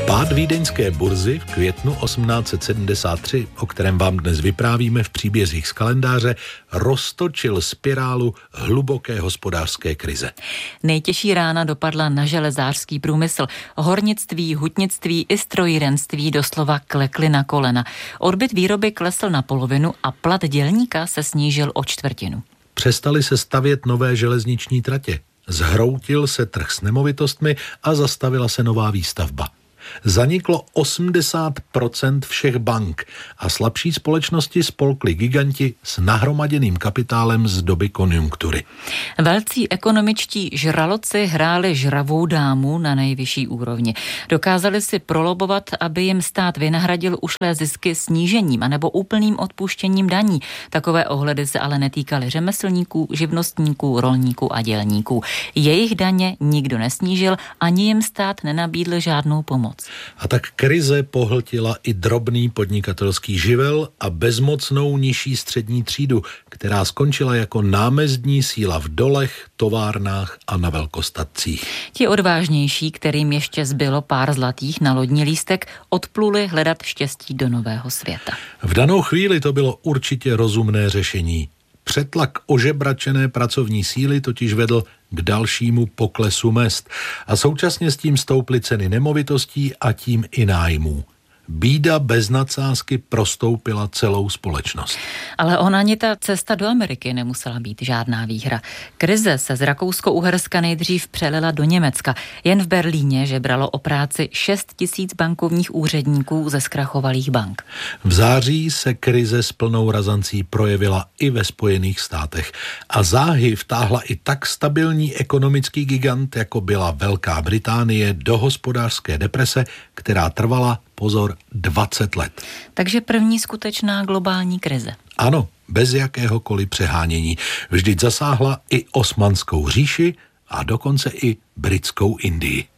Pád vídeňské burzy v květnu 1873, o kterém vám dnes vyprávíme v příbězích z kalendáře, roztočil spirálu hluboké hospodářské krize. Nejtěžší rána dopadla na železářský průmysl. Hornictví, hutnictví i strojírenství doslova klekly na kolena. Odbyt výroby klesl na polovinu a plat dělníka se snížil o čtvrtinu. Přestaly se stavět nové železniční tratě. Zhroutil se trh s nemovitostmi a zastavila se nová výstavba. Zaniklo 80% všech bank a slabší společnosti spolkli giganti s nahromaděným kapitálem z doby konjunktury. Velcí ekonomičtí žraloci hráli žravou dámu na nejvyšší úrovni. Dokázali si prolobovat, aby jim stát vynahradil ušlé zisky snížením anebo úplným odpuštěním daní. Takové ohledy se ale netýkaly řemeslníků, živnostníků, rolníků a dělníků. Jejich daně nikdo nesnížil, ani jim stát nenabídl žádnou pomoc. A tak krize pohltila i drobný podnikatelský živel a bezmocnou nižší střední třídu, která skončila jako námezdní síla v dolech, továrnách a na velkostatcích. Ti odvážnější, kterým ještě zbylo pár zlatých na lodní lístek, odpluli hledat štěstí do nového světa. V danou chvíli to bylo určitě rozumné řešení. Přetlak ožebračené pracovní síly totiž vedl k dalšímu poklesu mezd a současně s tím stouply ceny nemovitostí a tím i nájmů. Bída bez nadsázky prostoupila celou společnost. Ale ona ani ta cesta do Ameriky nemusela být žádná výhra. Krize se z Rakousko-Uherska nejdřív přelila do Německa. Jen v Berlíně žebralo o práci 6 000 bankovních úředníků ze zkrachovalých bank. V září se krize s plnou razancí projevila i ve Spojených státech a záhy vtáhla i tak stabilní ekonomický gigant, jako byla Velká Británie, do hospodářské deprese, která trvala, pozor, 20 let. Takže první skutečná globální krize. Ano, bez jakéhokoliv přehánění. Vždyť zasáhla i Osmanskou říši a dokonce i britskou Indii.